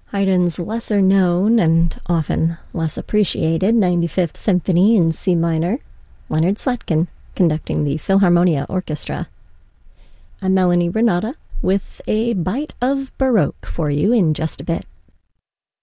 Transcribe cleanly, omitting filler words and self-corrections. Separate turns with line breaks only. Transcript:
Haydn's lesser-known and often less appreciated 95th Symphony in C minor, Leonard Slatkin conducting the Philharmonia Orchestra. I'm Melanie Renata with a bite of Baroque for you in just a bit.